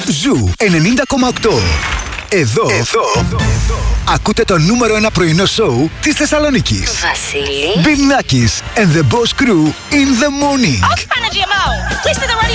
Ζου 90,8. Εδώ ακούτε το νούμερο 1 πρωινό σοου της Θεσσαλονίκης. Βασίλη. Bill Nackis and the Boss Crew in the morning. Off, Anna GMO. Please to the radio.